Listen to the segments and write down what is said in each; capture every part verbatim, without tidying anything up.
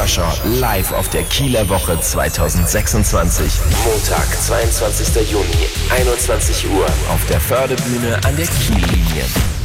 Vorschau live auf der Kieler Woche zweitausendsechsundzwanzig. Montag, zweiundzwanzigster Juni, einundzwanzig Uhr auf der Förderbühne an der Kiellinie.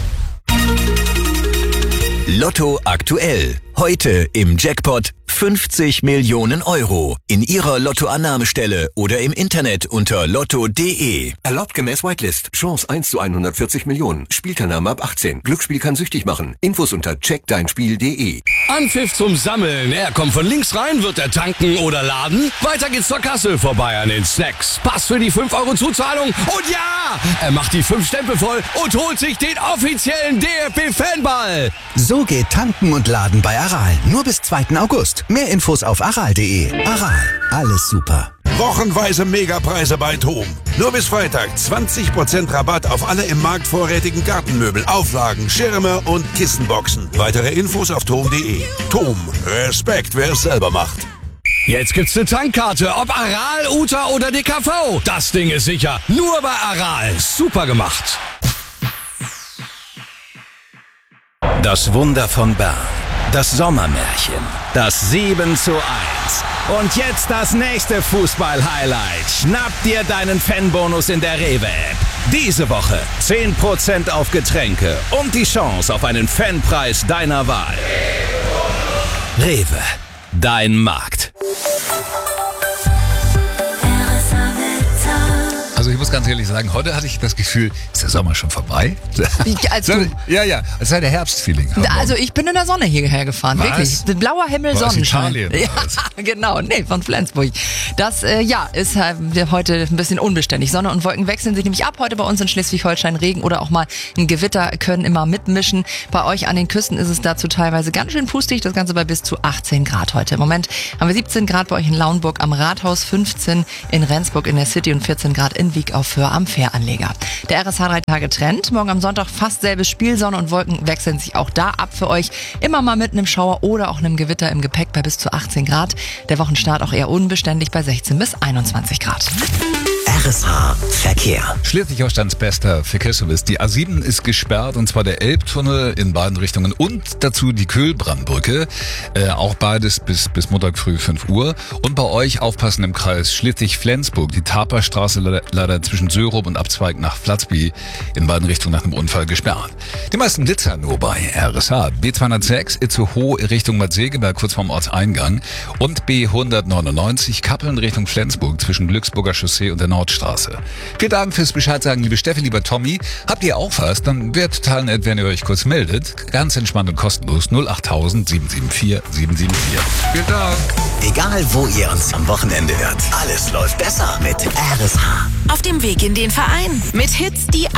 Lotto aktuell. Heute im Jackpot fünfzig Millionen Euro. In Ihrer Lottoannahmestelle oder im Internet unter lotto punkt de. Erlaubt gemäß Whitelist. Chance eins zu hundertvierzig Millionen. Spielteilnahme ab achtzehn. Glücksspiel kann süchtig machen. Infos unter check dein spiel punkt de. Anpfiff zum Sammeln. Er kommt von links rein, wird er tanken oder laden. Weiter geht's zur Kasse, vorbei an den Snacks. Pass für die fünf Euro Zuzahlung. Und ja, er macht die fünf Stempel voll und holt sich den offiziellen D F B-Fanball. So geht Tanken und Laden bei Aral. Nur bis zweiten August. Mehr Infos auf aral punkt de. Aral. Alles super. Wochenweise Megapreise bei TOM. Nur bis Freitag zwanzig Prozent Rabatt auf alle im Markt vorrätigen Gartenmöbel, Auflagen, Schirme und Kissenboxen. Weitere Infos auf tom punkt de. TOM. Respekt, wer es selber macht. Jetzt gibt's eine Tankkarte, ob Aral, Uta oder D K V. Das Ding ist sicher. Nur bei Aral. Super gemacht. Das Wunder von Bern. Das Sommermärchen. Das sieben zu eins. Und jetzt das nächste Fußball-Highlight. Schnapp dir deinen Fanbonus in der Rewe-App. Diese Woche zehn Prozent auf Getränke und die Chance auf einen Fanpreis deiner Wahl. Rewe. Dein Markt. Also ich muss ganz ehrlich sagen, heute hatte ich das Gefühl, ist der Sommer schon vorbei? Als du, ja, ja, es sei der Herbstfeeling. also ich bin in der Sonne hierher gefahren, Was? wirklich. Blauer Himmel, War aus Sonnenschein. Italien, ja, oder was? genau, nee, von Flensburg. Das, äh, ja, ist äh, heute ein bisschen unbeständig. Sonne und Wolken wechseln sich nämlich ab. Heute bei uns in Schleswig-Holstein Regen oder auch mal ein Gewitter können immer mitmischen. Bei euch an den Küsten ist es dazu teilweise ganz schön pustig. Das Ganze bei bis zu achtzehn Grad heute. Im Moment haben wir siebzehn Grad bei euch in Lauenburg am Rathaus, fünfzehn in Rendsburg in der City und vierzehn Grad in Wieg auf Föhr am Fähranleger. Der R S H drei Tage Trend. Morgen am Sonntag fast selbes Spiel. Sonne und Wolken wechseln sich auch da ab für euch. Immer mal mit einem Schauer oder auch einem Gewitter im Gepäck bei bis zu achtzehn Grad. Der Wochenstart auch eher unbeständig bei sechzehn bis einundzwanzig Grad. R S H Verkehr. Schleswig-Holsteins bester Verkehrsservice. Die A sieben ist gesperrt und zwar der Elbtunnel in beiden Richtungen und dazu die Köhlbrandbrücke. Äh, auch beides bis, bis Montag früh fünf Uhr. Und bei euch aufpassen im Kreis Schleswig-Flensburg. Die Taperstraße leider, leider zwischen Sörup und Abzweig nach Flatzby in beiden Richtungen nach einem Unfall gesperrt. Die meisten Blitzer nur bei R S H. B zweihundertsechs Itzehoe Richtung Bad Segeberg kurz vorm Ortseingang und B hundertneunundneunzig Kappeln Richtung Flensburg zwischen Glücksburger Chaussee und der Nordstraße. Vielen Dank fürs Bescheid sagen, liebe Steffi, lieber Tommy. Habt ihr auch was? Dann wäre total nett, wenn ihr euch kurz meldet. Ganz entspannt und kostenlos null acht tausend sieben sieben vier sieben sieben vier. Vielen Dank. Egal wo ihr uns am Wochenende hört, alles läuft besser mit R S H. Auf dem Weg in den Verein mit Hits, die